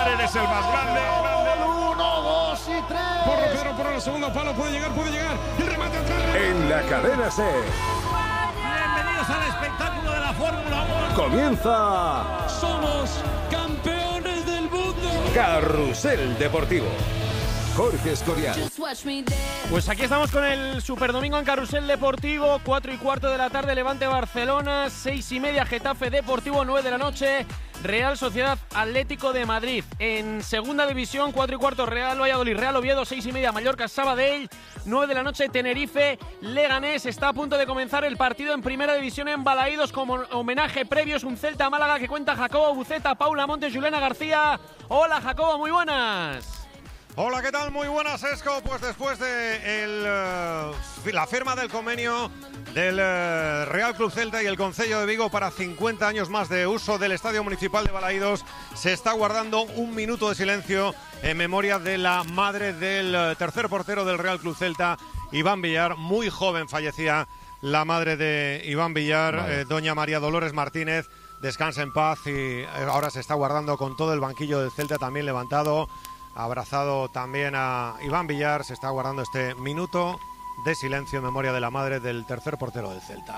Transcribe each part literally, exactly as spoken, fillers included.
Villar, eres el más grande. Uno, dos y tres. Porro, Pedro Porro, el segundo palo, puede llegar, puede llegar. El remate atrás. En la cadena SER. Bienvenidos al espectáculo de la Fórmula uno. Comienza. Somos campeones del mundo. Carrusel Deportivo. Jorge Escorial. Pues aquí estamos con el Superdomingo en Carrusel Deportivo. Cuatro y cuarto de la tarde, Levante Barcelona. Seis y media, Getafe Deportivo. Nueve de la noche, Real Sociedad Atlético de Madrid. En segunda división, cuatro y cuarto, Real Valladolid, Real Oviedo. Seis y media, Mallorca Sabadell. Nueve de la noche, Tenerife Leganés. Está a punto de comenzar el partido en primera división en Balaídos. Como homenaje previo es un Celta Málaga que cuenta Jacobo Buceta, Paula Montes, Juliana García. Hola Jacobo, muy buenas. Hola, ¿qué tal? Muy buenas, Esco. Pues después de el, uh, la firma del convenio del uh, Real Club Celta y el Concello de Vigo para cincuenta años más de uso del Estadio Municipal de Balaídos, se está guardando un minuto de silencio en memoria de la madre del uh, tercer portero del Real Club Celta, Iván Villar. Muy joven fallecía la madre de Iván Villar, vale. eh, doña María Dolores Martínez. Descansa en paz y eh, ahora se está guardando con todo el banquillo del Celta también levantado. Abrazado también a Iván Villar, se está guardando este minuto de silencio en memoria de la madre del tercer portero del Celta.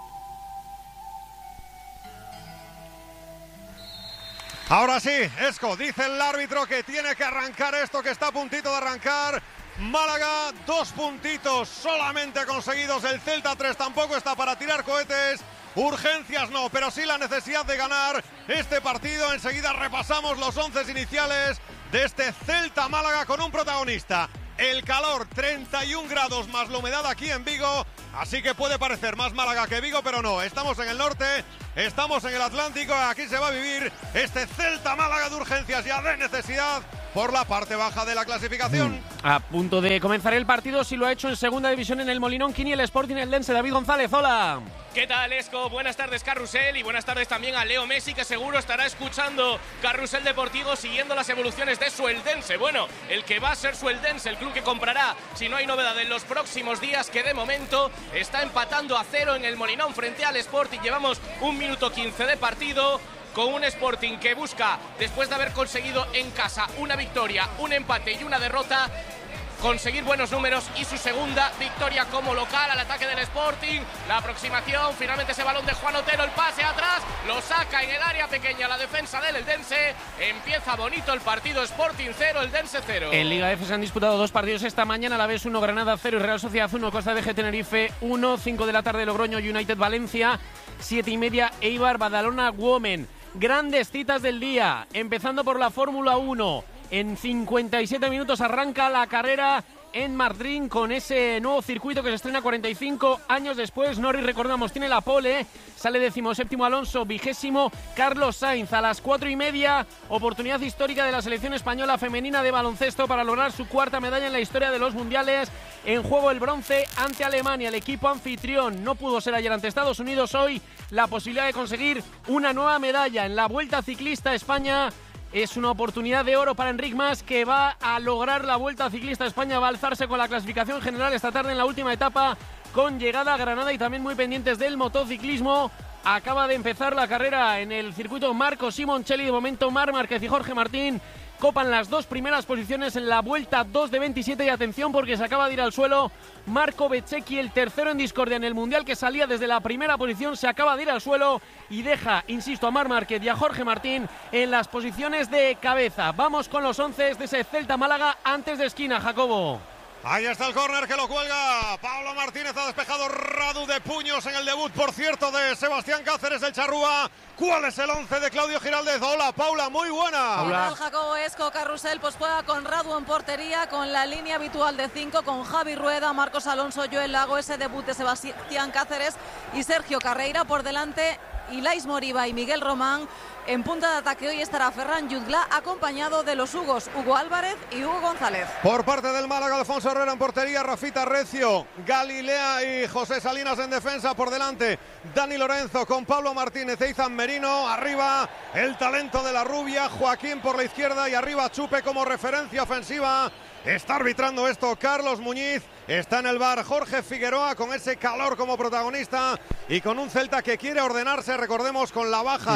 Ahora sí, Esco, dice el árbitro que tiene que arrancar esto, que está a puntito de arrancar. Málaga, dos puntitos solamente conseguidos, el Celta tres, tampoco está para tirar cohetes. Urgencias no, pero sí la necesidad de ganar este partido. Enseguida repasamos los once iniciales de este Celta Málaga con un protagonista. El calor, treinta y un grados más la humedad aquí en Vigo, así que puede parecer más Málaga que Vigo, pero no, estamos en el norte, estamos en el Atlántico, aquí se va a vivir este Celta Málaga de urgencias ya de necesidad por la parte baja de la clasificación. Mm. A punto de comenzar el partido, si lo ha hecho en segunda división en el Molinón, Kini, el Sporting Eldense. David González, hola. ¿Qué tal, Esco? Buenas tardes, Carrusel, y buenas tardes también a Leo Messi, que seguro estará escuchando Carrusel Deportivo siguiendo las evoluciones de su Eldense. Bueno, el que va a ser su Eldense, el club que comprará, si no hay novedad en los próximos días, que de momento está empatando a cero en el Molinón frente al Sporting. Llevamos un minuto quince de partido, con un Sporting que busca, después de haber conseguido en casa una victoria, un empate y una derrota, conseguir buenos números y su segunda victoria como local al ataque del Sporting. La aproximación, finalmente ese balón de Juan Otero, el pase atrás, lo saca en el área pequeña la defensa del Eldense. Empieza bonito el partido, Sporting cero, Eldense cero. En Liga F se han disputado dos partidos esta mañana, a la vez uno, Granada cero y Real Sociedad uno, Costa de G Tenerife uno, cinco de la tarde Logroño United Valencia, siete y media Eibar Badalona Women. Grandes citas del día, empezando por la Fórmula uno. En cincuenta y siete minutos arranca la carrera en Madrid con ese nuevo circuito que se estrena cuarenta y cinco años después. Norris, recordamos, tiene la pole, sale decimoséptimo Alonso, vigésimo Carlos Sainz. A las cuatro y media, oportunidad histórica de la selección española femenina de baloncesto para lograr su cuarta medalla en la historia de los mundiales. En juego el bronce ante Alemania, el equipo anfitrión. No pudo ser ayer ante Estados Unidos, hoy la posibilidad de conseguir una nueva medalla en la Vuelta Ciclista España. Es una oportunidad de oro para Enric Mas, que va a lograr la Vuelta Ciclista España, va a alzarse con la clasificación general esta tarde en la última etapa, con llegada a Granada, y también muy pendientes del motociclismo. Acaba de empezar la carrera en el circuito Marco Simoncelli. De momento Marc Márquez y Jorge Martín copan las dos primeras posiciones en la Vuelta dos de veintisiete, y atención porque se acaba de ir al suelo Marco Bezzecchi, el tercero en discordia en el Mundial, que salía desde la primera posición, se acaba de ir al suelo y deja, insisto, a Marc Márquez y a Jorge Martín en las posiciones de cabeza. Vamos con los once de ese Celta Málaga antes de esquina, Jacobo. Ahí está el córner que lo cuelga Pablo Martínez, ha despejado Radu de puños en el debut, por cierto, de Sebastián Cáceres del Charrúa. ¿Cuál es el once de Claudio Giraldez? Hola, Paula, muy buena. Hola, Jacobo. Esco, Carrusel, pues juega con Radu en portería, con la línea habitual de cinco, con Javi Rueda, Marcos Alonso, Joel Lago, ese debut de Sebastián Cáceres y Sergio Carreira por delante. Ilais Moriba y Miguel Román. En punta de ataque hoy estará Ferran Jutgla, acompañado de los Hugos, Hugo Álvarez y Hugo González. Por parte del Málaga, Alfonso Herrera en portería, Rafita Recio, Galilea y José Salinas en defensa. Por delante, Dani Lorenzo con Pablo Martínez e Izan Merino. Arriba, el talento de la rubia, Joaquín por la izquierda, y arriba Chupe como referencia ofensiva. Está arbitrando esto Carlos Muñiz. Está en el bar Jorge Figueroa con ese calor como protagonista y con un Celta que quiere ordenarse, recordemos, con la baja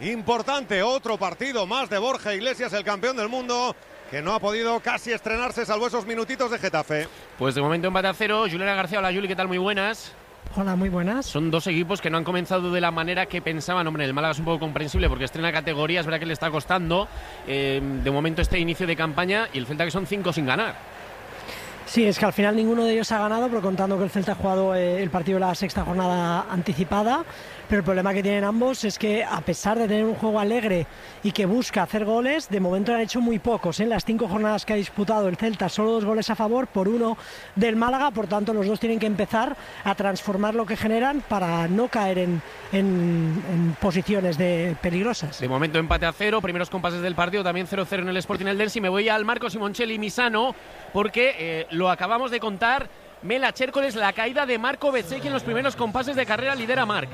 importante. Otro partido más de Borja Iglesias, el campeón del mundo, que no ha podido casi estrenarse salvo esos minutitos de Getafe. Pues de momento empate a cero. Juliana García, hola Juli, ¿qué tal? Muy buenas. Hola, muy buenas. Son dos equipos que no han comenzado de la manera que pensaban. Hombre, el Málaga es un poco comprensible porque estrena categoría, es verdad que le está costando eh, de momento este inicio de campaña, y el Celta que son cinco sin ganar. Sí, es que al final ninguno de ellos ha ganado, pero contando que el Celta ha jugado eh, el partido de la sexta jornada anticipada. Pero el problema que tienen ambos es que, a pesar de tener un juego alegre y que busca hacer goles, de momento han hecho muy pocos. En las cinco jornadas que ha disputado el Celta, solo dos goles a favor por uno del Málaga. Por tanto, los dos tienen que empezar a transformar lo que generan para no caer en, en, en posiciones de peligrosas. De momento empate a cero, primeros compases del partido, también cero cero en el Sporting Eldense. Y me voy al Marco Simoncelli Misano, porque eh, lo acabamos de contar. Mela Chércoles, la caída de Marco Bezzecchi en los primeros compases de carrera, lidera Marc.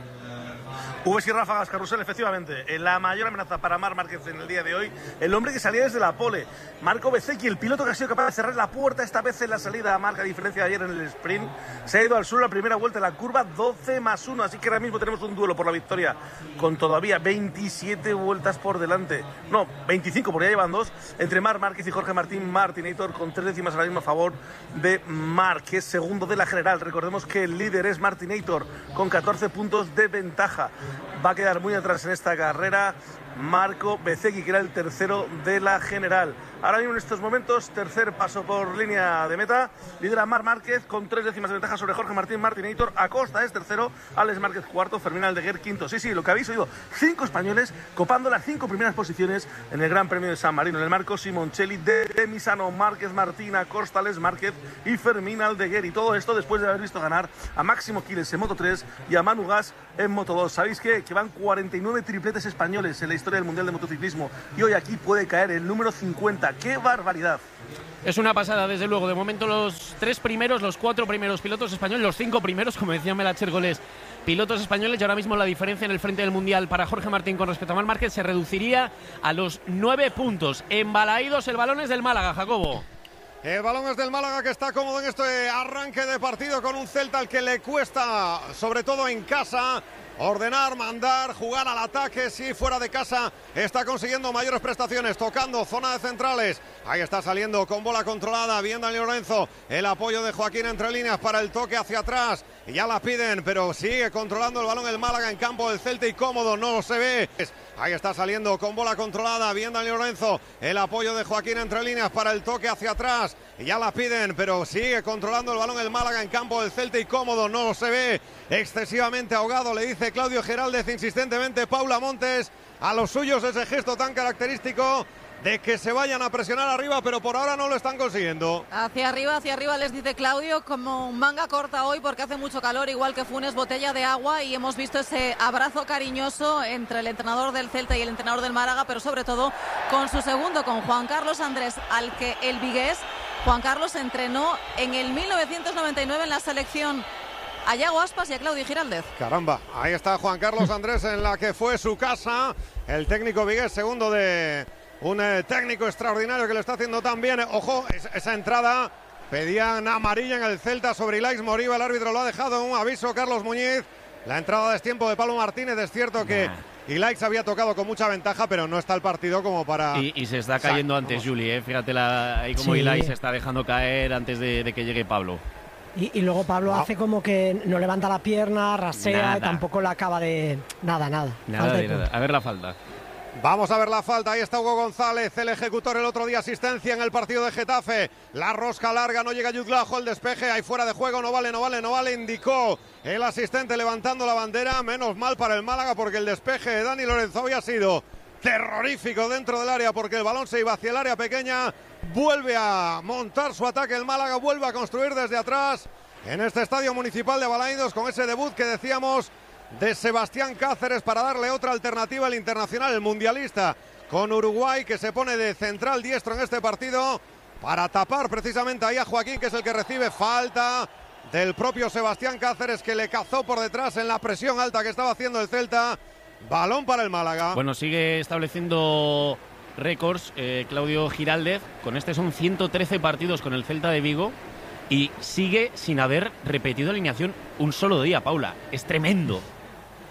V y ráfagas, Carrusel, efectivamente. La mayor amenaza para Marc Márquez en el día de hoy, el hombre que salía desde la pole, Marco Bezzecchi, el piloto que ha sido capaz de cerrar la puerta esta vez en la salida a Marc, a diferencia de ayer en el sprint. Se ha ido al sur la primera vuelta de la curva, doce más uno, así que ahora mismo tenemos un duelo por la victoria con todavía veintisiete vueltas por delante. No, veinticinco, porque ya llevan dos, entre Marc Márquez y Jorge Martín Martinator, con tres décimas ahora mismo a favor de Marc, que es segundo de la general. Recordemos que el líder es Martinator, con catorce puntos de ventaja. Va a quedar muy atrás en esta carrera Marco Bezzecchi, que era el tercero de la general. Ahora mismo en estos momentos, tercer paso por línea de meta, lidera Marc Márquez con tres décimas de ventaja sobre Jorge Martín Martinator. Acosta es tercero, Alex Márquez cuarto, Fermín Aldeguer quinto. Sí, sí, lo que habéis oído, cinco españoles copando las cinco primeras posiciones en el Gran Premio de San Marino. En el Marco Simoncelli de, de Misano, Márquez, Martín, Acosta, Alex Márquez y Fermín Aldeguer. Y todo esto después de haber visto ganar a Máximo Quiles en Moto tres y a Manu Gas en Moto dos. ¿Sabéis qué? Que van cuarenta y nueve tripletes españoles en la historia del Mundial de Motociclismo, y hoy aquí puede caer el número cincuenta. ¡Qué barbaridad! Es una pasada, desde luego. De momento los tres primeros, los cuatro primeros pilotos españoles, los cinco primeros, como decía Mela Chércoles, pilotos españoles. Y ahora mismo la diferencia en el frente del Mundial para Jorge Martín con respecto a Marc Márquez se reduciría a los nueve puntos. Embalaídos el balón es del Málaga, Jacobo. El balón es del Málaga, que está cómodo en este arranque de partido con un Celta al que le cuesta, sobre todo en casa, ordenar, mandar, jugar al ataque. Sí, fuera de casa está consiguiendo mayores prestaciones, tocando zona de centrales. Ahí está saliendo con bola controlada, bien Dani Lorenzo. El apoyo de Joaquín entre líneas para el toque hacia atrás. Y ya la piden, pero sigue controlando el balón el Málaga en campo del Celta, y cómodo, no se ve. Ahí está saliendo con bola controlada, bien Dani Lorenzo. El apoyo de Joaquín entre líneas para el toque hacia atrás. Y ya la piden, pero sigue controlando el balón el Málaga en campo del Celta, y cómodo, no se ve. Excesivamente ahogado, le dice Claudio Giraldez insistentemente Paula Montes a los suyos, ese gesto tan característico de que se vayan a presionar arriba, pero por ahora no lo están consiguiendo. Hacia arriba, hacia arriba les dice Claudio, como manga corta hoy porque hace mucho calor, igual que Funes, botella de agua, y hemos visto ese abrazo cariñoso entre el entrenador del Celta y el entrenador del Málaga, pero sobre todo con su segundo, con Juan Carlos Andrés, al que el vigués Juan Carlos entrenó en el mil novecientos noventa y nueve en la selección a Yago Aspas y a Claudio Giraldez. Caramba, ahí está Juan Carlos Andrés en la que fue su casa, el técnico vigués, segundo de un eh, técnico extraordinario que lo está haciendo tan bien. Ojo, es, esa entrada, pedían amarilla en el Celta sobre Ilaix Moriba, el árbitro lo ha dejado en un aviso, Carlos Muñiz. La entrada de tiempo de Pablo Martínez, es cierto que nah. Ilaix había tocado con mucha ventaja, pero no está el partido como para... Y, y se está cayendo, o sea, antes, vamos. Juli, ¿eh? Fíjate la, ahí como sí. Ilaix se está dejando caer antes de, de que llegue Pablo. Y, y luego Pablo ah. hace como que no levanta la pierna, rasea, nada. Y tampoco la acaba de... Nada, nada. Nada de nada. A ver la falta. Vamos a ver la falta, ahí está Hugo González, el ejecutor el otro día, asistencia en el partido de Getafe. La rosca larga, no llega Yuzlajo, el despeje, ahí fuera de juego, no vale, no vale, no vale, indicó el asistente levantando la bandera. Menos mal para el Málaga, porque el despeje de Dani Lorenzo había sido terrorífico dentro del área, porque el balón se iba hacia el área pequeña. Vuelve a montar su ataque el Málaga, vuelve a construir desde atrás en este estadio municipal de Balaidos, con ese debut que decíamos de Sebastián Cáceres para darle otra alternativa al internacional, el mundialista, con Uruguay, que se pone de central diestro en este partido para tapar precisamente ahí a Joaquín, que es el que recibe falta del propio Sebastián Cáceres, que le cazó por detrás en la presión alta que estaba haciendo el Celta. Balón para el Málaga. Bueno, sigue estableciendo récords eh, Claudio Giraldez, con este son ciento trece partidos con el Celta de Vigo y sigue sin haber repetido alineación un solo día, Paula. Es tremendo.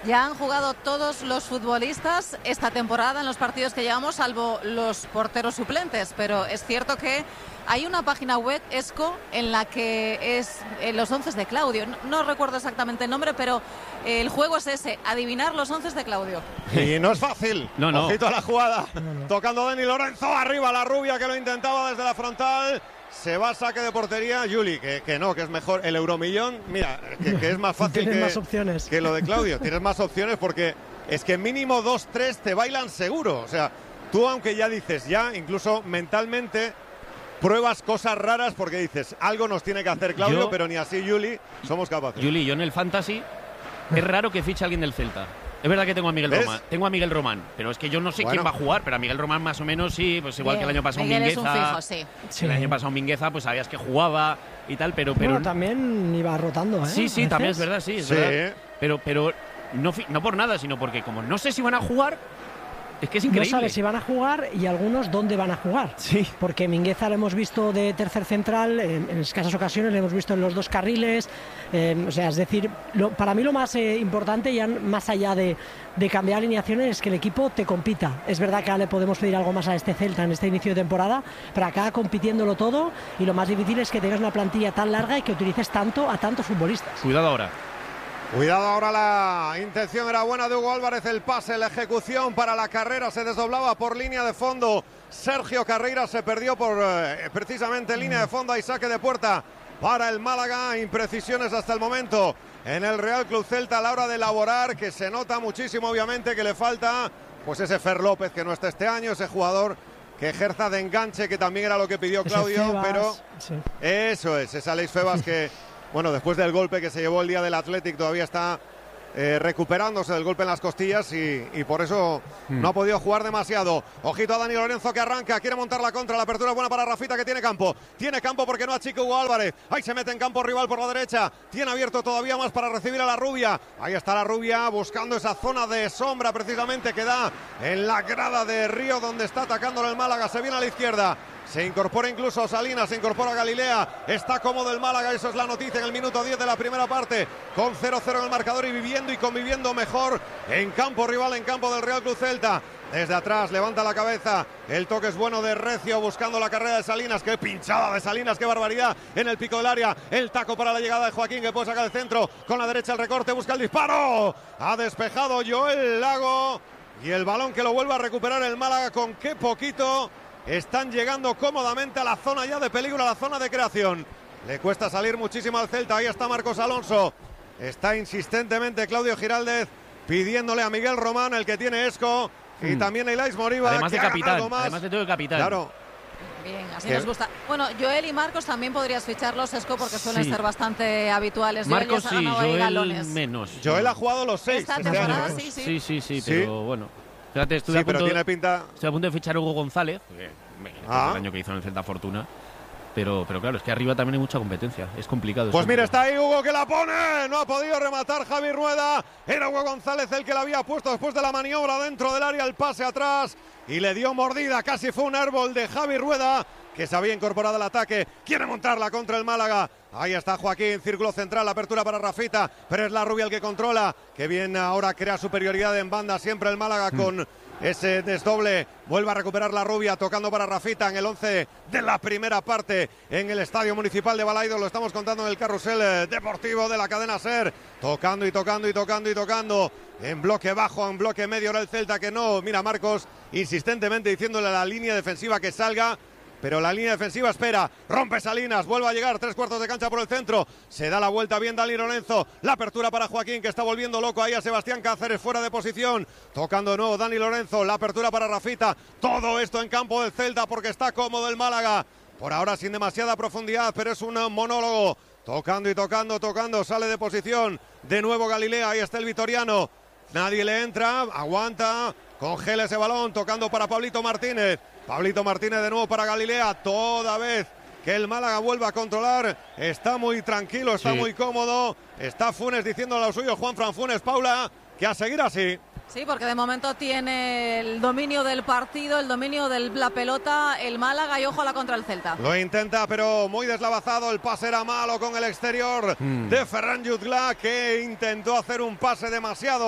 Ya han jugado todos los futbolistas esta temporada en los partidos que llevamos, salvo los porteros suplentes, pero es cierto que hay una página web, ESCO, en la que es eh, los once de Claudio. No, no recuerdo exactamente el nombre, pero eh, el juego es ese, adivinar los once de Claudio. Y no es fácil. No, no. Ojito a la jugada. No, no. Tocando Dani Lorenzo, arriba la rubia que lo intentaba desde la frontal. Se va a saque de portería. Juli, que, que no, que es mejor el euromillón. Mira, que, que es más fácil Tienes que, más opciones. que lo de Claudio. Tienes más opciones porque es que mínimo dos tres te bailan seguro. O sea, tú aunque ya dices, ya incluso mentalmente pruebas cosas raras porque dices, algo nos tiene que hacer Claudio, Yo- pero ni así Juli somos capaces. Juli, yo en el Fantasy es raro que fiche a alguien del Celta. Es verdad que tengo a Miguel ¿Ves? Román, tengo a Miguel Román, pero es que yo no sé Bueno. quién va a jugar, pero a Miguel Román más o menos sí, pues igual Bien, que el año pasado Miguel es un Mingueza. fijo, sí. Sí. El año pasado Mingueza, pues sabías que jugaba y tal, pero pero Bueno, también iba rotando, ¿eh? sí, sí, A también es veces. verdad, sí, es Sí. verdad. Pero pero no fi- no por nada, sino porque como no sé si van a jugar, es que es No increíble. sabes si van a jugar y algunos dónde van a jugar. Sí. Porque Mingueza lo hemos visto de tercer central, en, en escasas ocasiones le hemos visto en los dos carriles. eh, o sea, es decir, lo- para mí lo más eh, importante, ya más allá de, de cambiar alineaciones, es que el equipo te compita. Es verdad que ahora le podemos pedir algo más a este Celta en este inicio de temporada, pero acá compitiéndolo todo, y lo más difícil es que tengas una plantilla tan larga y que utilices tanto a tantos futbolistas. Cuidado ahora. Cuidado ahora, la intención era buena de Hugo Álvarez, el pase, la ejecución para la carrera, se desdoblaba por línea de fondo. Sergio Carreira se perdió por eh, precisamente en línea de fondo, y saque de puerta para el Málaga. Imprecisiones hasta el momento en el Real Club Celta a la hora de elaborar, que se nota muchísimo obviamente que le falta pues ese Fer López que no está este año, ese jugador que ejerza de enganche, que también era lo que pidió Ese Claudio, Febas, pero sí. eso es, es Aleix Febas que, bueno, después del golpe que se llevó el día del Athletic todavía está eh, recuperándose del golpe en las costillas y, y por eso Mm. no ha podido jugar demasiado. Ojito a Dani Lorenzo que arranca, quiere montar la contra, la apertura buena para Rafita que tiene campo, tiene campo porque no achica Hugo Álvarez, ahí se mete en campo rival por la derecha, tiene abierto todavía más para recibir a la rubia, ahí está la rubia buscando esa zona de sombra precisamente que da en la grada de Río donde está atacándolo el Málaga, se viene a la izquierda. Se incorpora incluso Salinas, se incorpora Galilea, está cómodo el Málaga, eso es la noticia en el minuto diez de la primera parte, con cero cero en el marcador y viviendo y conviviendo mejor en campo rival, en campo del Real Club Celta. Desde atrás levanta la cabeza, el toque es bueno de Recio buscando la carrera de Salinas, qué pinchada de Salinas, qué barbaridad en el pico del área, el taco para la llegada de Joaquín que puede sacar el centro, con la derecha el recorte, busca el disparo, ha despejado Joel Lago y el balón que lo vuelve a recuperar el Málaga, con qué poquito. Están llegando cómodamente a la zona ya de peligro, a la zona de creación. Le cuesta salir muchísimo al Celta. Ahí está Marcos Alonso. Está insistentemente Claudio Giraldez pidiéndole a Miguel Román, el que tiene Esco, y Mm. también a Ilais Moriba. Además de que hagan capitán, algo más. además de todo el capitán. Claro. Bien, así Que- nos gusta. Bueno, Joel y Marcos también podrías ficharlos, Esco, porque suelen Sí. ser bastante habituales. Joel Marcos ya sí, ha ganado ahí Joel galones. menos. Joel ha jugado los seis Esta este temporada año. ¿eh? sí, sí. Sí, sí, sí, Sí. pero bueno. Fíjate, estuve, Sí, a pero punto, tiene pinta. estuve a punto de fichar a Hugo González, que, me- que Ah. es el año que hizo en el Celta Fortuna. Pero, pero claro, es que arriba también hay mucha competencia. Es complicado. Pues eso. mira, está ahí Hugo que la pone. No ha podido rematar Javi Rueda. Era Hugo González el que la había puesto después de la maniobra dentro del área, el pase atrás. Y le dio mordida. Casi fue un árbol de Javi Rueda, que se había incorporado al ataque. Quiere montarla contra el Málaga. Ahí está Joaquín, círculo central, la apertura para Rafita. Pero es la rubia el que controla. Que bien ahora crea superioridad en banda siempre el Málaga con ese desdoble. Vuelve a recuperar la rubia, tocando para Rafita en el once de la primera parte en el Estadio Municipal de Balaidos. Lo estamos contando en el carrusel eh, deportivo de la cadena SER. Tocando y tocando y tocando y tocando. En bloque bajo, en bloque medio ahora el Celta que no. Mira Marcos insistentemente diciéndole a la línea defensiva que salga. Pero la línea defensiva espera, rompe Salinas, vuelve a llegar, tres cuartos de cancha por el centro, se da la vuelta bien Dani Lorenzo, la apertura para Joaquín que está volviendo loco ahí a Sebastián Cáceres fuera de posición, tocando de nuevo Dani Lorenzo, la apertura para Rafita, todo esto en campo del Celta porque está cómodo el Málaga, por ahora sin demasiada profundidad, pero es un monólogo, tocando y tocando, tocando, sale de posición, de nuevo Galilea, ahí está el vitoriano, nadie le entra, aguanta, congela ese balón, tocando para Pablito Martínez. Pablito Martínez de nuevo para Galilea, toda vez que el Málaga vuelva a controlar, está muy tranquilo, está Sí. muy cómodo, está Funes diciéndole a lo suyo, Juan Fran Funes, Paula, que a seguir así. Sí, porque de momento tiene el dominio del partido, el dominio de la pelota, el Málaga, y ojo a la contra el Celta. Lo intenta, pero muy deslavazado, el pase era malo con el exterior Mm. de Ferran Jutgla, que intentó hacer un pase demasiado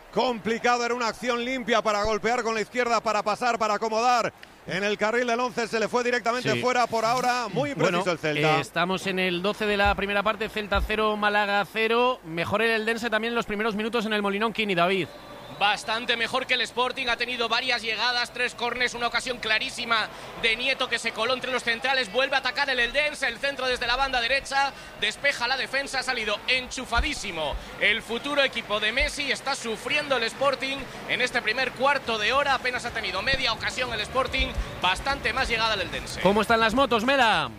complicado, era una acción limpia para golpear con la izquierda, para pasar, para acomodar. En el carril del once se le fue directamente sí. fuera. Por ahora, muy preciso bueno, el Celta. Eh, estamos en el doce de la primera parte, Celta cero, Málaga cero. Mejor el Eldense también en los primeros minutos en el Molinón, Kini, David. Bastante mejor que el Sporting, ha tenido varias llegadas, tres córners, una ocasión clarísima de Nieto que se coló entre los centrales, vuelve a atacar el Eldense, el centro desde la banda derecha, despeja la defensa, ha salido enchufadísimo el futuro equipo de Messi, está sufriendo el Sporting en este primer cuarto de hora, apenas ha tenido media ocasión el Sporting, bastante más llegada el Eldense. ¿Cómo están las motos, Mela?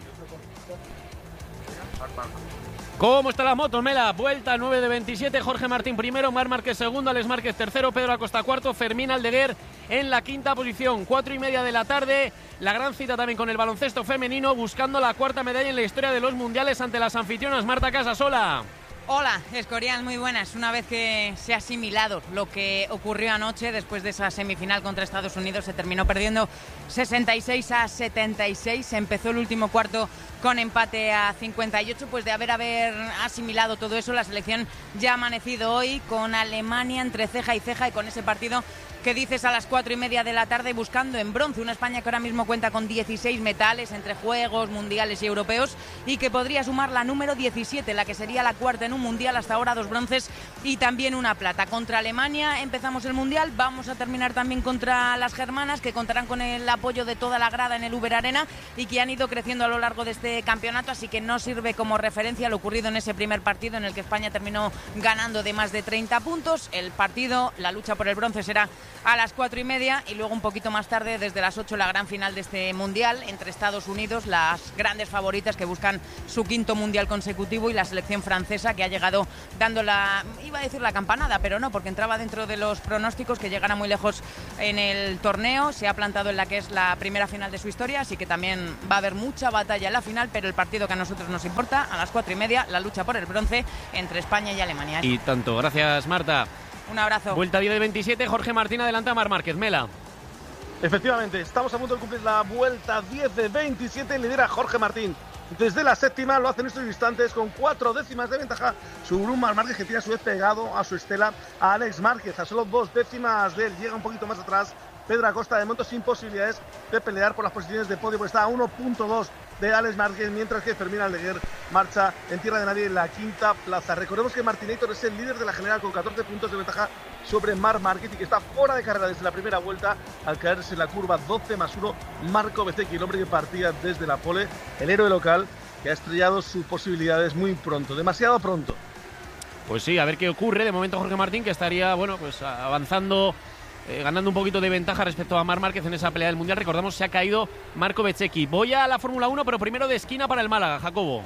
¿Cómo están las motos, Mela? Vuelta nueve de veintisiete, Jorge Martín primero, Marc Márquez segundo, Alex Márquez tercero, Pedro Acosta cuarto, Fermín Aldeguer en la quinta posición. Cuatro y media de la tarde, la gran cita también con el baloncesto femenino, buscando la cuarta medalla en la historia de los mundiales ante las anfitrionas. Marta Casasola. Hola, Escorial, muy buenas. Una vez que se ha asimilado lo que ocurrió anoche, después de esa semifinal contra Estados Unidos, se terminó perdiendo sesenta y seis a setenta y seis. Se empezó el último cuarto con empate a cincuenta y ocho. Pues de haber, haber asimilado todo eso, la selección ya ha amanecido hoy con Alemania entre ceja y ceja y con ese partido que dices a las cuatro y media de la tarde, buscando en bronce. Una España que ahora mismo cuenta con dieciséis metales entre juegos, mundiales y europeos, y que podría sumar la número diecisiete, la que sería la cuarta en un mundial, hasta ahora dos bronces y también una plata. Contra Alemania empezamos el mundial, vamos a terminar también contra las germanas, que contarán con el apoyo de toda la grada en el Uber Arena y que han ido creciendo a lo largo de este campeonato, así que no sirve como referencia lo ocurrido en ese primer partido en el que España terminó ganando de más de treinta puntos. El partido, la lucha por el bronce será a las cuatro y media y luego un poquito más tarde, desde las ocho, la gran final de este mundial entre Estados Unidos, las grandes favoritas que buscan su quinto mundial consecutivo, y la selección francesa, que ha llegado dando la, iba a decir la campanada, pero no, porque entraba dentro de los pronósticos, que llegara muy lejos en el torneo, se ha plantado en la que es la primera final de su historia, así que también va a haber mucha batalla en la final, pero el partido que a nosotros nos importa, a las cuatro y media, la lucha por el bronce entre España y Alemania. Y tanto, gracias Marta. Un abrazo. Vuelta diez de veintisiete, Jorge Martín adelanta a Marc Márquez. Mela. Efectivamente, estamos a punto de cumplir la vuelta diez de veintisiete, lidera Jorge Martín. Desde la séptima lo hacen estos instantes con cuatro décimas de ventaja sobre un Marc Márquez que tiene a su vez pegado a su estela a Alex Márquez, a solo dos décimas de él. Llega un poquito más atrás Pedro Acosta, de momento sin posibilidades de pelear por las posiciones de podio, porque está a uno punto dos de Alex Márquez, mientras que Fermín Aldeguer marcha en tierra de nadie en la quinta plaza. Recordemos que Martinator es el líder de la general con catorce puntos de ventaja sobre Marc Márquez y que está fuera de carrera desde la primera vuelta al caerse en la curva doce más uno. Marco Bezzecchi, el hombre que partía desde la pole, el héroe local que ha estrellado sus posibilidades muy pronto, demasiado pronto. Pues sí, a ver qué ocurre. De momento Jorge Martín, que estaría, bueno, pues avanzando, eh, ganando un poquito de ventaja respecto a Marc Márquez en esa pelea del Mundial. Recordamos, se ha caído Marco Bezzecchi. Voy a la Fórmula uno, pero primero de esquina para el Málaga, Jacobo.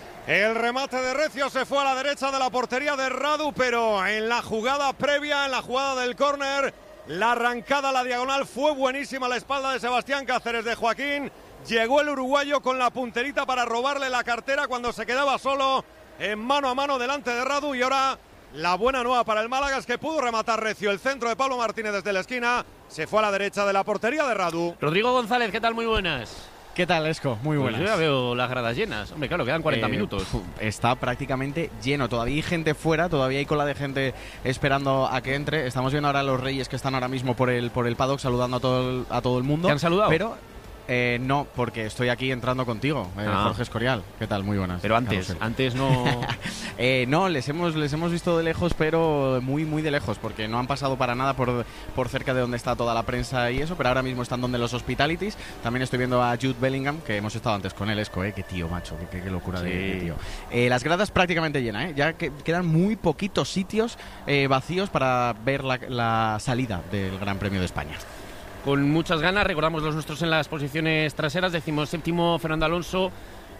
El remate de Recio se fue a la derecha de la portería de Radu, pero en la jugada previa, en la jugada del córner, la arrancada a la diagonal fue buenísima a la espalda de Sebastián Cáceres, de Joaquín. Llegó el uruguayo con la punterita para robarle la cartera cuando se quedaba solo en mano a mano delante de Radu, y ahora la buena nueva para el Málaga es que pudo rematar Recio. El centro de Pablo Martínez desde la esquina se fue a la derecha de la portería de Radu. Rodrigo González, ¿qué tal? Muy buenas. ¿Qué tal, Esco? Muy buenas. Pues yo ya veo las gradas llenas. Hombre, claro, quedan cuarenta eh, minutos. Está prácticamente lleno. Todavía hay gente fuera, todavía hay cola de gente esperando a que entre. Estamos viendo ahora a los Reyes que están ahora mismo por el, por el paddock saludando a todo el, a todo el mundo. ¿Te han saludado? Pero eh, no, porque estoy aquí entrando contigo, eh, ah. Jorge Escorial. ¿Qué tal? Muy buenas. Pero antes, Carlos. antes no... eh, no, les hemos, les hemos visto de lejos, pero muy, muy de lejos, porque no han pasado para nada por, por cerca de donde está toda la prensa y eso, pero ahora mismo están donde los hospitalities. También estoy viendo a Jude Bellingham, que hemos estado antes con él, Esco, eh, qué tío, macho, qué, qué, qué locura sí. de, de tío. Eh, las gradas prácticamente llenas, eh, ya que quedan muy poquitos sitios eh, vacíos para ver la, la salida del Gran Premio de España. Con muchas ganas, recordamos los nuestros en las posiciones traseras, decimos séptimo Fernando Alonso,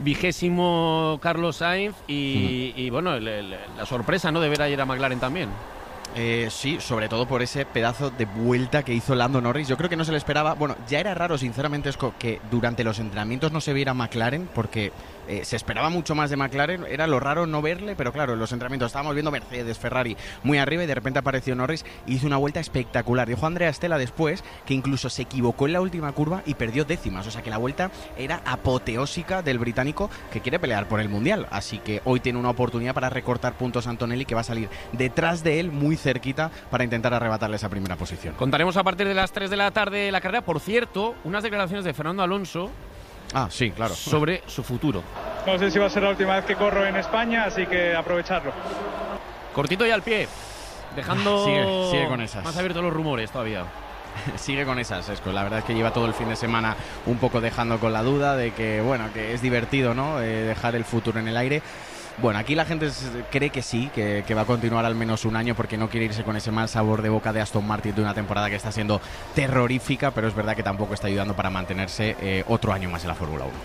vigésimo Carlos Sainz y, mm. y bueno, el, el, la sorpresa, ¿no?, de ver ayer a McLaren también. Eh, sí, sobre todo por ese pedazo de vuelta que hizo Lando Norris. Yo creo que no se le esperaba. Bueno, ya era raro, sinceramente, Esco, que durante los entrenamientos no se viera McLaren, porque eh, se esperaba mucho más de McLaren. Era lo raro no verle, pero claro, en los entrenamientos estábamos viendo Mercedes, Ferrari muy arriba y de repente apareció Norris y hizo una vuelta espectacular. Dijo Andrea Stella después que incluso se equivocó en la última curva y perdió décimas. O sea que la vuelta era apoteósica del británico, que quiere pelear por el Mundial. Así que hoy tiene una oportunidad para recortar puntos a Antonelli, que va a salir detrás de él muy cerquita para intentar arrebatarle esa primera posición. Contaremos a partir de las tres de la tarde la carrera. Por cierto, unas declaraciones de Fernando Alonso. Ah, sí, claro. Sobre su futuro. No sé si va a ser la última vez que corro en España, así que aprovecharlo. Cortito y al pie, dejando sigue, sigue con esas. más abiertos los rumores todavía. Sigue con esas, Sesco. La verdad es que lleva todo el fin de semana un poco dejando con la duda de que, bueno, que es divertido, ¿no? Eh, dejar el futuro en el aire. Bueno, aquí la gente cree que sí, que, que va a continuar al menos un año porque no quiere irse con ese mal sabor de boca de Aston Martin de una temporada que está siendo terrorífica, pero es verdad que tampoco está ayudando para mantenerse eh, otro año más en la Fórmula uno.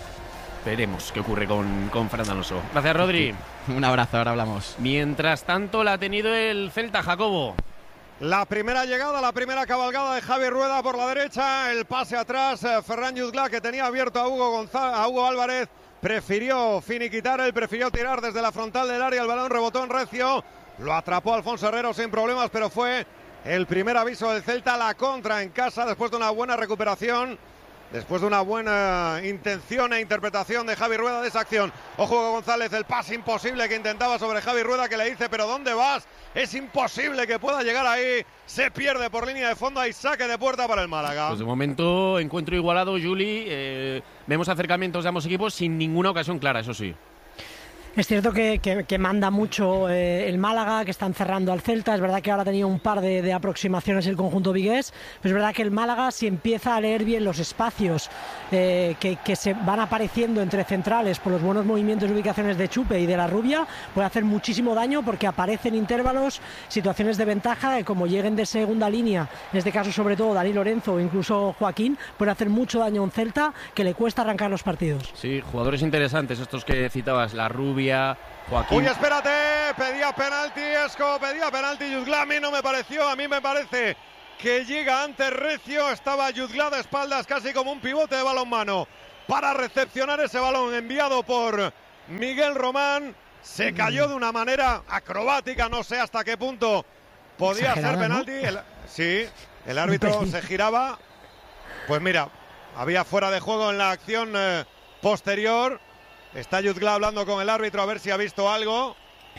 Veremos qué ocurre con, con Fernando Alonso. Gracias, Rodri. Un abrazo, ahora hablamos. Mientras tanto, la ha tenido el Celta, Jacobo. La primera llegada, la primera cabalgada de Javi Rueda por la derecha, el pase atrás, eh, Ferran Jutgla, que tenía abierto a Hugo, González, a Hugo Álvarez, prefirió finiquitar, él prefirió tirar desde la frontal del área, el balón rebotó en recio, lo atrapó Alfonso Herrero sin problemas, pero fue el primer aviso del Celta, la contra en casa después de una buena recuperación, después de una buena intención e interpretación de Javi Rueda de esa acción. Ojo Hugo González, el pase imposible que intentaba sobre Javi Rueda, que le dice, pero ¿dónde vas? Es imposible que pueda llegar ahí, se pierde por línea de fondo, hay saque de puerta para el Málaga. Pues de momento, encuentro igualado, Juli, eh, vemos acercamientos de ambos equipos sin ninguna ocasión clara, eso sí. Es cierto que, que, que manda mucho eh, el Málaga, que están cerrando al Celta. Es verdad que ahora ha tenido un par de, de aproximaciones el conjunto vigués, pero es verdad que el Málaga, si empieza a leer bien los espacios eh, que, que se van apareciendo entre centrales por los buenos movimientos y ubicaciones de Chupe y de la Rubia, puede hacer muchísimo daño porque aparecen intervalos, situaciones de ventaja, como lleguen de segunda línea, en este caso sobre todo Dani Lorenzo o incluso Joaquín, puede hacer mucho daño a un Celta que le cuesta arrancar los partidos. Sí, jugadores interesantes estos que citabas, la Rubia, Joaquín. Uy, espérate, pedía penalti, Esco, pedía penalti Jutgla, a mí no me pareció, a mí me parece que llega antes recio, estaba Jutgla de espaldas casi como un pivote de balonmano para recepcionar ese balón enviado por Miguel Román, se cayó de una manera acrobática, no sé hasta qué punto podía ser penalti, ¿no? el, sí, el árbitro se giraba, pues mira, había fuera de juego en la acción eh, posterior. Está Jutgla hablando con el árbitro a ver si ha visto algo.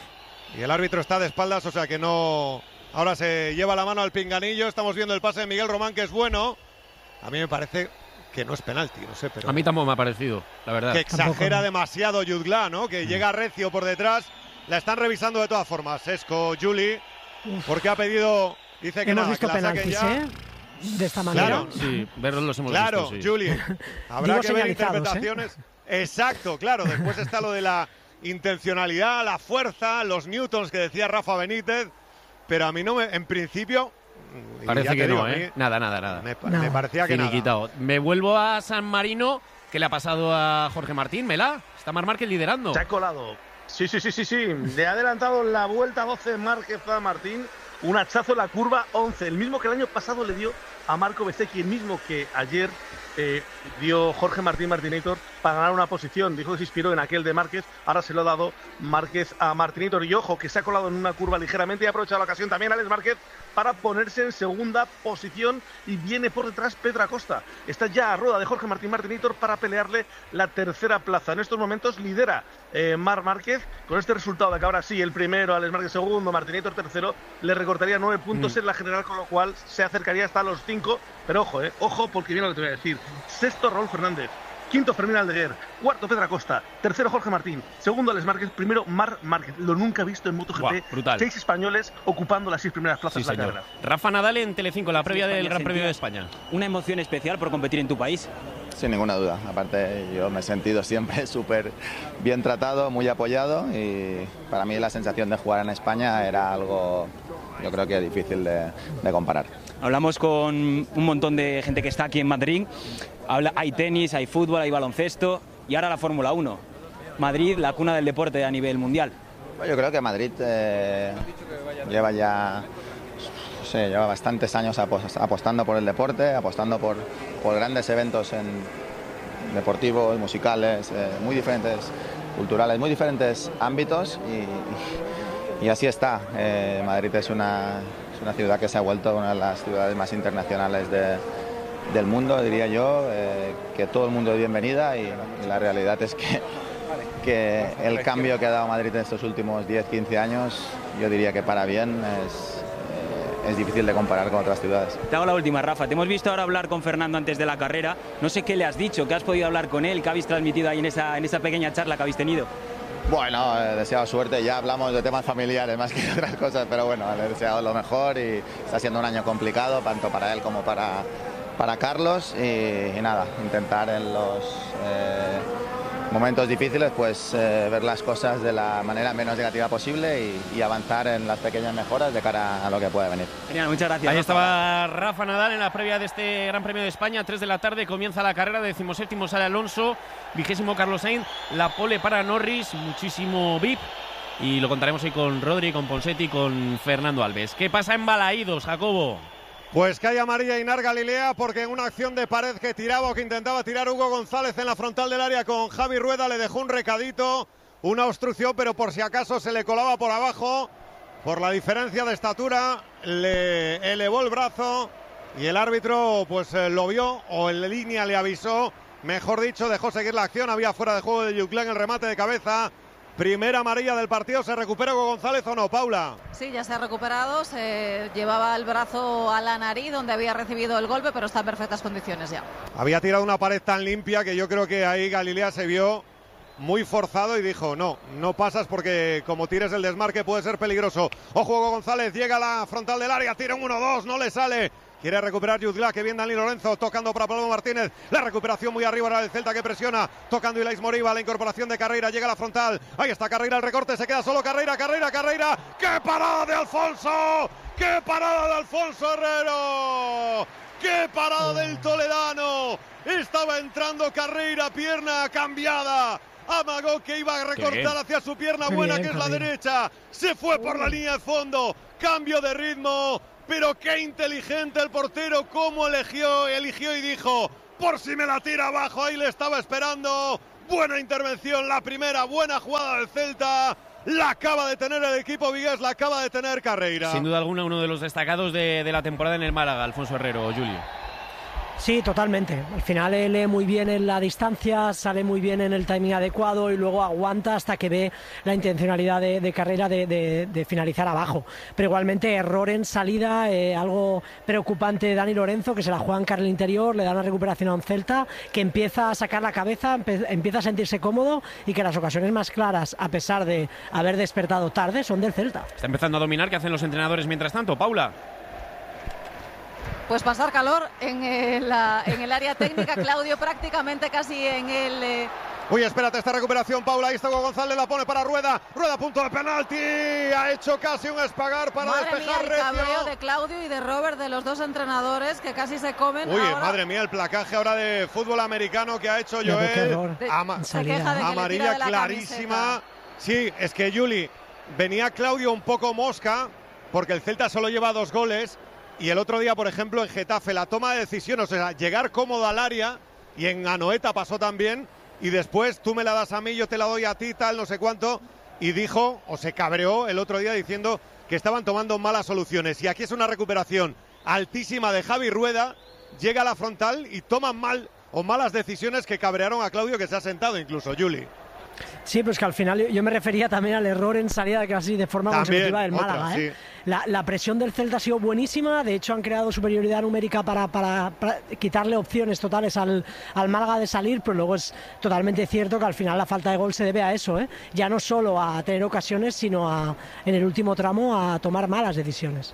Y el árbitro está de espaldas, o sea que no... Ahora se lleva la mano al pinganillo. Estamos viendo el pase de Miguel Román, que es bueno. A mí me parece que no es penalti, no sé, pero... A mí tampoco me ha parecido, la verdad. Que exagera demasiado Jutgla, ¿no? Que llega recio por detrás. La están revisando de todas formas. Sesco, Juli, porque ha pedido... Dice que hemos nada, visto que la penaltis, saquen ya. ¿eh? De esta manera. Claro, sí, verlos los hemos claro, visto, sí. Juli. Habrá Digo que ver señalizados, interpretaciones... ¿eh? Exacto, claro, después está lo de la intencionalidad, la fuerza, los newtons que decía Rafa Benítez, pero a mí no me, en principio... Parece que digo, no, ¿eh? Nada, nada, nada. Me, no. me parecía que Finiquitado. nada. Me vuelvo a San Marino, que le ha pasado a Jorge Martín, Mela. Está Marc Márquez liderando. Se ha colado. Sí, sí, sí, sí, sí. Le ha adelantado en la vuelta doce Márquez a Martín. Un hachazo en la curva once, el mismo que el año pasado le dio a Marco Bezzecchi, el mismo que ayer eh, dio Jorge Martín Martinator para ganar una posición. Dijo que se inspiró en aquel de Márquez, ahora se lo ha dado Márquez a Martinator. Y ojo, que se ha colado en una curva ligeramente y ha aprovechado la ocasión también Alex Márquez para ponerse en segunda posición y viene por detrás Pedro Acosta. Está ya a rueda de Jorge Martín Martinator para pelearle la tercera plaza. En estos momentos lidera eh, Marc Márquez con este resultado de que ahora sí, el primero, Alex Márquez segundo, Martinator tercero, le recortaría nueve puntos mm. en la general, con lo cual se acercaría hasta los cinco. Pero ojo, eh, ojo, porque viene lo que te voy a decir. Sexto, Raúl Fernández. Quinto, Fermín Aldeguer. Cuarto, Pedro Acosta. Tercero, Jorge Martín. Segundo, Alex Márquez. Primero, Marc Márquez. Lo nunca visto en MotoGP. Buah, brutal. Seis españoles ocupando las seis primeras plazas sí, de la señor. carrera. Rafa Nadal en Telecinco, la previa sí, del Gran Premio de España. ¿Una emoción especial por competir en tu país? Sin ninguna duda. Aparte, yo me he sentido siempre súper bien tratado, muy apoyado, y para mí la sensación de jugar en España era algo, yo creo que difícil de, de comparar. Hablamos con un montón de gente que está aquí en Madrid. Habla, hay tenis, hay fútbol, hay baloncesto y ahora la Fórmula uno. Madrid, la cuna del deporte a nivel mundial. Yo creo que Madrid eh, lleva ya no sé, lleva bastantes años apostando por el deporte, apostando por, por grandes eventos en deportivos, musicales, eh, muy diferentes, culturales, muy diferentes ámbitos, y, y así está. Eh, Madrid es una, es una ciudad que se ha vuelto una de las ciudades más internacionales de, del mundo, diría yo, eh, que todo el mundo es bienvenida, y, y la realidad es que que el cambio que ha dado Madrid en estos últimos diez quince años, yo diría que para bien es, eh, es difícil de comparar con otras ciudades. Te hago la última, Rafa. Te hemos visto ahora hablar con Fernando antes de la carrera. No sé qué le has dicho, qué has podido hablar con él, qué habéis transmitido ahí en esa, en esa pequeña charla que habéis tenido. Bueno, he deseado suerte, ya hablamos de temas familiares más que de otras cosas, pero bueno, le he deseado lo mejor y está siendo un año complicado, tanto para él como para, para Carlos, y, y nada, intentar en los eh, momentos difíciles pues eh, ver las cosas de la manera menos negativa posible y, y avanzar en las pequeñas mejoras de cara a lo que puede venir. Genial, muchas gracias. Ahí estaba Rafa Nadal en la previa de este Gran Premio de España. tres de la tarde comienza la carrera, decimoséptimo sale Alonso, vigésimo Carlos Sainz, la pole para Norris, muchísimo V I P. Y lo contaremos hoy con Rodri, con Ponseti, con Fernando Alves. ¿Qué pasa en Balaídos, Jacobo? Pues que hay amarilla Inar Galilea, porque en una acción de pared que tiraba o que intentaba tirar Hugo González en la frontal del área con Javi Rueda, le dejó un recadito, una obstrucción, pero por si acaso se le colaba por abajo, por la diferencia de estatura, le elevó el brazo y el árbitro pues eh, lo vio, o en línea le avisó, mejor dicho, dejó seguir la acción. Había fuera de juego de Yuclán el remate de cabeza. Primera amarilla del partido. ¿Se recupera Hugo González o no, Paula? Sí, ya se ha recuperado. Se llevaba el brazo a la nariz donde había recibido el golpe, pero está en perfectas condiciones ya. Había tirado una pared tan limpia que yo creo que ahí Galilea se vio muy forzado y dijo, no, no pasas porque como tires el desmarque puede ser peligroso. Ojo, Hugo González llega a la frontal del área, tira un uno dos, no le sale. Quiere recuperar Yuzla, que bien Dani Lorenzo, tocando para Pablo Martínez. La recuperación muy arriba era del Celta, que presiona, tocando Ilais Moriba, la incorporación de Carreira, llega a la frontal. Ahí está Carreira, el recorte, se queda solo Carreira, Carreira, Carreira. ¡Qué parada de Alfonso! ¡Qué parada de Alfonso Herrero! ¡Qué parada del toledano! Estaba entrando Carreira, pierna cambiada. Amagó que iba a recortar hacia su pierna buena, que es la derecha. Se fue por la línea de fondo. Cambio de ritmo. Pero qué inteligente el portero, cómo eligió, eligió y dijo, por si me la tira abajo, ahí le estaba esperando. Buena intervención, la primera, buena jugada del Celta. La acaba de tener el equipo vigués, la acaba de tener Carreira. Sin duda alguna, uno de los destacados de, de la temporada en el Málaga, Alfonso Herrero, Julio. Sí, totalmente. Al final lee muy bien en la distancia, sale muy bien en el timing adecuado y luego aguanta hasta que ve la intencionalidad de, de Carreira de, de, de finalizar abajo. Pero igualmente error en salida, eh, algo preocupante. Dani Lorenzo, que se la juega en carril interior, le da una recuperación a un Celta que empieza a sacar la cabeza, empe- empieza a sentirse cómodo y que las ocasiones más claras, a pesar de haber despertado tarde, son del Celta. Está empezando a dominar. ¿Qué hacen los entrenadores mientras tanto, Paula? Pues pasar calor en el, la, en el área técnica. Claudio prácticamente casi en el... Eh... Uy, espérate, esta recuperación, Paula. Ahí está Hugo González, la pone para Rueda. Rueda, punto de penalti. Ha hecho casi un espagar para madre despejar mía, el cabreo recio. de Claudio y de Robert, de los dos entrenadores, que casi se comen. Uy, ahora. madre mía, el placaje ahora de fútbol americano que ha hecho Joel. De, Ama se queja de que amarilla le tira de la clarísima. camiseta. Sí, es que Juli, venía Claudio un poco mosca, porque el Celta solo lleva dos goles. Y el otro día, por ejemplo, en Getafe, la toma de decisiones, o sea, llegar cómodo al área, y en Anoeta pasó también, y después tú me la das a mí, yo te la doy a ti, tal, no sé cuánto, y dijo, o se cabreó el otro día diciendo que estaban tomando malas soluciones. Y aquí es una recuperación altísima de Javi Rueda, llega a la frontal y toman mal o malas decisiones que cabrearon a Claudio, que se ha sentado incluso, Juli. Sí, pues que al final yo me refería también al error en salida casi de forma También, consecutiva del Málaga. otra, ¿eh? sí. la, la presión del Celta ha sido buenísima, de hecho han creado superioridad numérica para, para, para quitarle opciones totales al, al Málaga de salir, pero luego es totalmente cierto que al final la falta de gol se debe a eso, ¿eh? Ya no solo a tener ocasiones, sino a, en el último tramo a tomar malas decisiones.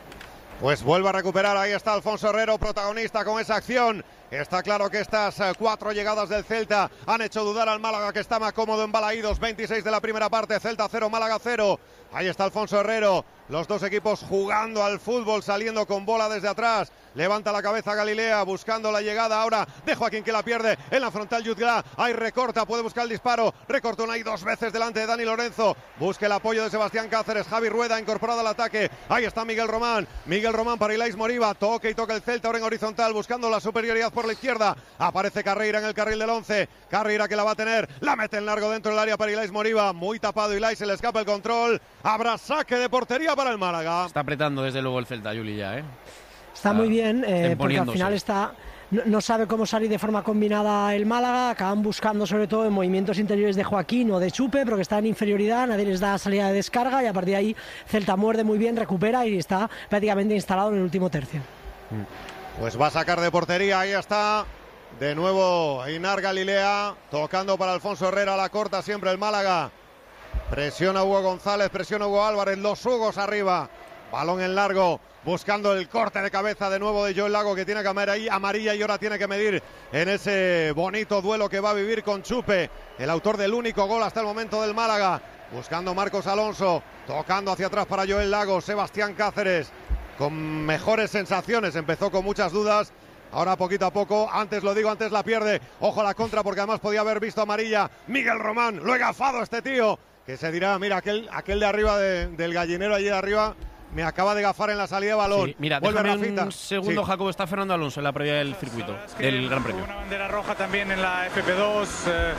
Pues vuelve a recuperar, ahí está Alfonso Herrero, protagonista con esa acción. Está claro que estas uh, cuatro llegadas del Celta han hecho dudar al Málaga, que está más cómodo en Balaídos. veintiséis de la primera parte, Celta cero, Málaga cero. Ahí está Alfonso Herrero, los dos equipos jugando al fútbol, saliendo con bola desde atrás. Levanta la cabeza Galilea, buscando la llegada ahora de Joaquín, que la pierde en la frontal. Yuzla, ahí recorta, puede buscar el disparo. Recortó una y dos veces delante de Dani Lorenzo. Busca el apoyo de Sebastián Cáceres. Javi Rueda incorporado al ataque. Ahí está Miguel Román. Miguel Román para Ilais Moriba. Toque y toca el Celta ahora en horizontal, buscando la superioridad por la izquierda. Aparece Carreira en el carril del once. Carreira que la va a tener. La mete en largo dentro del área para Ilais Moriba. Muy tapado Ilais, se le escapa el control. Habrá saque de portería para el Málaga. Está apretando desde luego el Celta, Juli, ya, ¿eh? Está muy bien, eh, porque al final está no, no sabe cómo salir de forma combinada el Málaga, acaban buscando sobre todo en movimientos interiores de Joaquín o de Chupe, pero que está en inferioridad, nadie les da salida de descarga y a partir de ahí Celta muerde muy bien, recupera y está prácticamente instalado en el último tercio. Pues va a sacar de portería, ahí está. De nuevo Einar Galilea, tocando para Alfonso Herrera, la corta siempre el Málaga. Presiona Hugo González, presiona Hugo Álvarez, los Hugos arriba. Balón en largo, buscando el corte de cabeza de nuevo de Joel Lago, que tiene cámara ahí amarilla y ahora tiene que medir en ese bonito duelo que va a vivir con Chupe, el autor del único gol hasta el momento del Málaga. Buscando Marcos Alonso, tocando hacia atrás para Joel Lago, Sebastián Cáceres, con mejores sensaciones, empezó con muchas dudas. Ahora poquito a poco, antes lo digo, antes la pierde. Ojo a la contra porque además podía haber visto amarilla. Miguel Román, lo he gafado este tío. Que se dirá, mira, aquel, aquel de arriba de, del gallinero allí de arriba me acaba de gafar en la salida de balón. Sí, mira, vuelve déjame Rafita. un segundo, Sí. Jacobo, está Fernando Alonso en la previa del circuito, del Gran Premio. Una bandera roja también en la F P dos eh,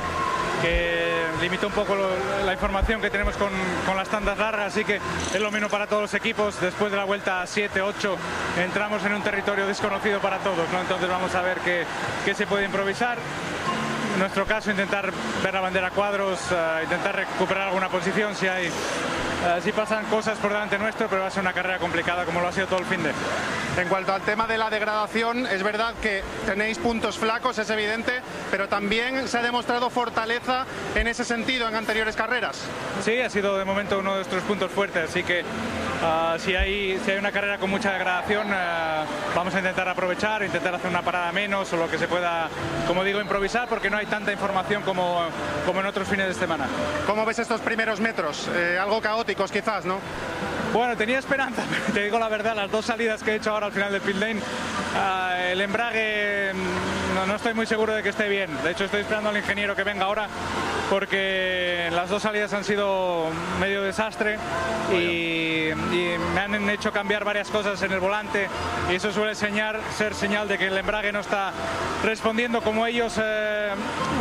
que limitó un poco lo, la información que tenemos con, con las tandas largas, así que es lo mismo para todos los equipos. Después de la vuelta siete ocho entramos en un territorio desconocido para todos, ¿no? Entonces vamos a ver qué, qué se puede improvisar. En nuestro caso, intentar ver la bandera a cuadros, uh, intentar recuperar alguna posición si hay, uh, si pasan cosas por delante nuestro, pero va a ser una carrera complicada como lo ha sido todo el fin de. En cuanto al tema de la degradación, es verdad que tenéis puntos flacos, es evidente, pero también se ha demostrado fortaleza en ese sentido en anteriores carreras. Sí, ha sido de momento uno de nuestros puntos fuertes, así que uh, si, hay, si hay una carrera con mucha degradación, uh, vamos a intentar aprovechar, intentar hacer una parada menos o lo que se pueda, como digo, improvisar, porque no hay tanta información como, como en otros fines de semana. ¿Cómo ves estos primeros metros? Eh, algo caóticos quizás, ¿no? Bueno, tenía esperanza, pero te digo la verdad, las dos salidas que he hecho ahora al final del pit lane, uh, el embrague no, no estoy muy seguro de que esté bien. De hecho, estoy esperando al ingeniero que venga ahora porque las dos salidas han sido medio desastre y, y me han hecho cambiar varias cosas en el volante y eso suele señar, ser señal de que el embrague no está respondiendo como ellos, eh,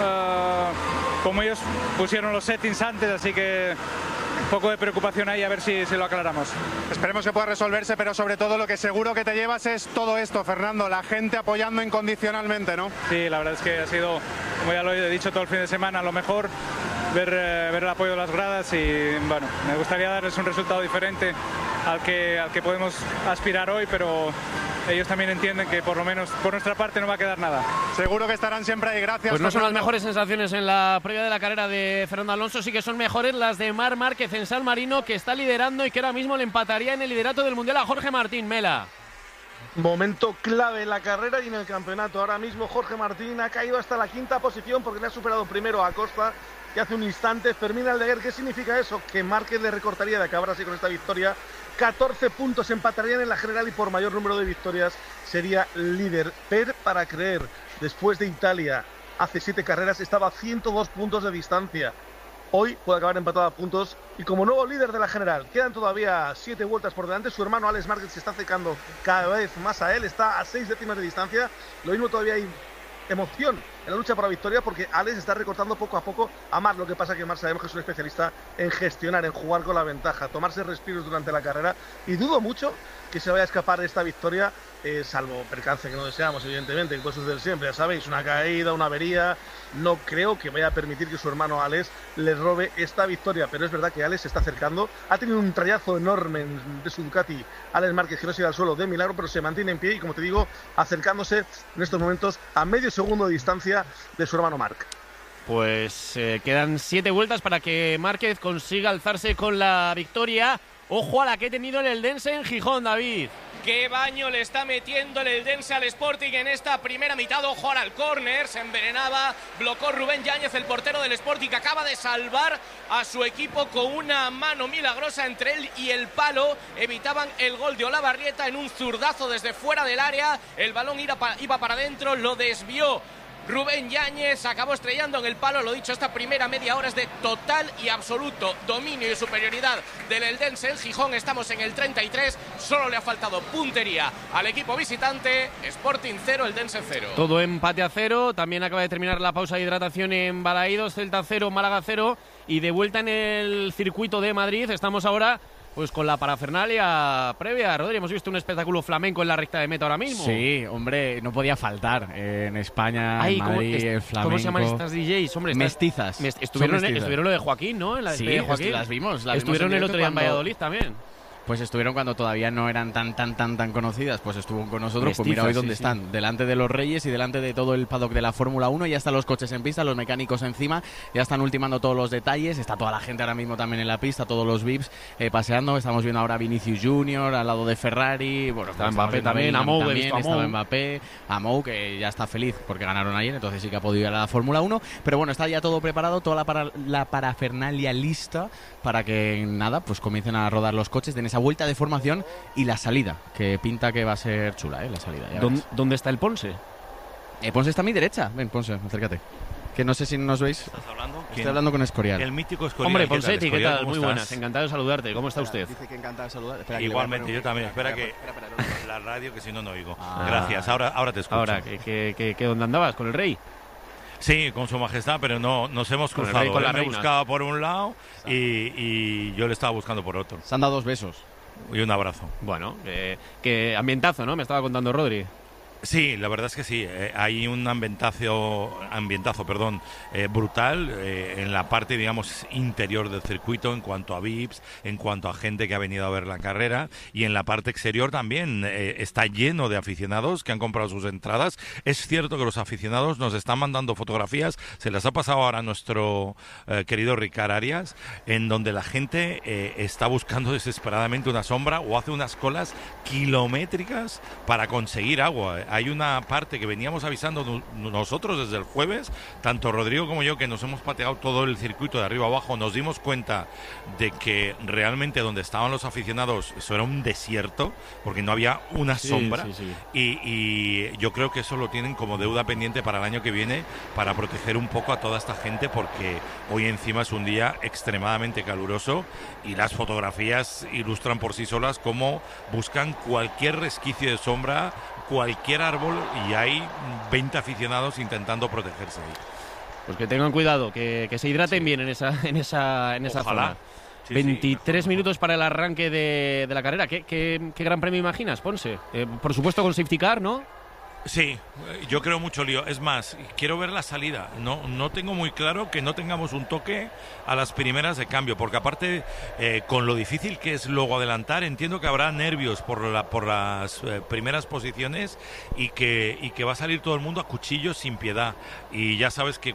uh, como ellos pusieron los settings antes, así que un poco de preocupación ahí, a ver si, si lo aclaramos. Esperemos que pueda resolverse, pero sobre todo lo que seguro que te llevas es todo esto, Fernando, la gente apoyando incondicionalmente, ¿no? Sí, la verdad es que ha sido, como ya lo he dicho todo el fin de semana, lo mejor, ver, eh, ver el apoyo de las gradas y bueno, me gustaría darles un resultado diferente al que, al que podemos aspirar hoy, pero ellos también entienden que por lo menos por nuestra parte no va a quedar nada. Seguro que estarán siempre ahí, gracias. Pues no son Fernando. las mejores sensaciones en la previa de la carrera de Fernando Alonso, sí que son mejores las de Marc Márquez en San Marino, que está liderando y que ahora mismo le empataría en el liderato del Mundial a Jorge Martín. Mela. Momento clave en la carrera y en el campeonato. Ahora mismo Jorge Martín ha caído hasta la quinta posición porque le ha superado primero a Costa, que hace un instante Fermín Aldeguer. ¿Qué significa eso? Que Márquez le recortaría de acabar así con esta victoria catorce puntos, empatarían en la general y por mayor número de victorias sería líder. Per para creer, después de Italia hace siete carreras estaba a ciento dos puntos de distancia. Hoy puede acabar empatado a puntos y como nuevo líder de la general quedan todavía siete vueltas por delante. Su hermano Alex Márquez se está acercando cada vez más a él, está a seis décimas de distancia. Lo mismo, todavía hay emoción en la lucha por la victoria porque Alex está recortando poco a poco a Marc. Lo que pasa que Marc sabemos que es un especialista en gestionar, en jugar con la ventaja, tomarse respiros durante la carrera y dudo mucho que se vaya a escapar de esta victoria, eh, salvo percance que no deseamos, evidentemente, que puede suceder siempre, ya sabéis, una caída, una avería. No creo que vaya a permitir que su hermano Alex le robe esta victoria, pero es verdad que Alex se está acercando, ha tenido un trayazo enorme de su Ducati Alex Márquez, que no se irá al suelo de milagro, pero se mantiene en pie y, como te digo, acercándose en estos momentos a medio segundo de distancia de su hermano Marc. Pues eh, quedan siete vueltas para que Márquez consiga alzarse con la victoria. Ojo a la que ha tenido el Eldense en Gijón, David. Qué baño le está metiendo el Eldense al Sporting en esta primera mitad. Ojo ahora al córner, se envenenaba, blocó Rubén Yáñez, el portero del Sporting, que acaba de salvar a su equipo con una mano milagrosa entre él y el palo. Evitaban el gol de Olavarrieta en un zurdazo desde fuera del área. El balón iba para adentro, lo desvió Rubén Yáñez, acabó estrellando en el palo. Lo dicho, esta primera media hora es de total y absoluto dominio y superioridad del Eldense en Gijón. Estamos en el treinta y tres, solo le ha faltado puntería al equipo visitante. Sporting cero, Eldense cero. Todo empate a cero, también acaba de terminar la pausa de hidratación en Balaídos. Celta cero, Málaga cero, y de vuelta en el circuito de Madrid estamos ahora pues con la parafernalia previa. Rodri, hemos visto un espectáculo flamenco en la recta de meta ahora mismo. Sí, hombre, no podía faltar. Eh, en España, Ay, en Madrid, ¿cómo, el flamenco. ¿Cómo se llaman estas D Js? Hombre, estas, mestizas. Mest estuvieron, mestizas. estuvieron lo de Joaquín, ¿no? En la sí, de Joaquín. las vimos. Las estuvieron vimos el otro día en cuando... Valladolid también. Pues estuvieron cuando todavía no eran tan, tan, tan, tan conocidas. Pues estuvo con nosotros. Mestizas, pues mira hoy dónde sí, están. sí. Delante de los Reyes y delante de todo el paddock de la Fórmula uno. Ya están los coches en pista, los mecánicos encima. Ya están ultimando todos los detalles. Está toda la gente ahora mismo también en la pista, todos los V I Ps eh, paseando. Estamos viendo ahora a Vinicius Junior al lado de Ferrari. Bueno, está Mbappé también, a Mou, también estaba Mbappé, a Mou, que ya está feliz porque ganaron ayer, entonces sí que ha podido ir a la Fórmula uno. Pero bueno, está ya todo preparado, toda la, para, la parafernalia lista para que nada, pues comiencen a rodar los coches, den esa vuelta de formación y la salida, que pinta que va a ser chula, ¿eh? La salida. Ya ¿Dónde, ¿Dónde está el Ponce? Eh, Ponce está a mi derecha. Ven, Ponce, acércate. Que no sé si nos veis. ¿Estás hablando? Estoy hablando con Escorial. El mítico Escorial. Hombre, Ponsetti, ¿qué tal? Muy estás? buenas, encantado de saludarte. ¿Cómo está usted? Dice que encantado de saludar. Espera, Igualmente, que yo también. Espera, espera, que espera, espera, espera. la radio, que si no, no oigo. Ah. Gracias, ahora, ahora te escucho. Ahora, ¿qué, qué, qué, qué dónde andabas? ¿Con el rey? Sí, con su majestad, pero no nos hemos Con el cruzado. rey, con Él la me reina. buscaba por un lado y, y yo le estaba buscando por otro. Se han dado dos besos. Y un abrazo. Bueno, eh, que ambientazo, ¿no? Me estaba contando Rodri. Sí, la verdad es que sí. Eh, hay un ambientazo, ambientazo perdón, eh, brutal eh, en la parte, digamos, interior del circuito en cuanto a V I Ps, en cuanto a gente que ha venido a ver la carrera, y en la parte exterior también eh, está lleno de aficionados que han comprado sus entradas. Es cierto que los aficionados nos están mandando fotografías, se las ha pasado ahora a nuestro eh, querido Ricard Arias, en donde la gente eh, está buscando desesperadamente una sombra o hace unas colas kilométricas para conseguir agua. Hay una parte que veníamos avisando nosotros desde el jueves, tanto Rodrigo como yo, que nos hemos pateado todo el circuito de arriba abajo, nos dimos cuenta de que realmente donde estaban los aficionados eso era un desierto, porque no había una Sí, sombra, sí, sí. Y, y yo creo que eso lo tienen como deuda pendiente para el año que viene, para proteger un poco a toda esta gente, porque hoy encima es un día extremadamente caluroso y las fotografías ilustran por sí solas cómo buscan cualquier resquicio de sombra, cualquier árbol, y hay veinte aficionados intentando protegerse ahí. Pues que tengan cuidado, que, que se hidraten sí. bien en esa, en esa, en esa Ojalá. zona. Sí, veintitrés sí, minutos para el arranque de, de la carrera. ¿Qué, qué, qué gran premio imaginas, Ponce? Eh, por supuesto con safety car, ¿no? Sí, yo creo mucho lío. Es más, quiero ver la salida. No, no tengo muy claro que no tengamos un toque a las primeras de cambio, porque aparte, eh, con lo difícil que es luego adelantar, entiendo que habrá nervios por, la, por las eh, primeras posiciones y que, y que va a salir todo el mundo a cuchillos sin piedad. Y ya sabes que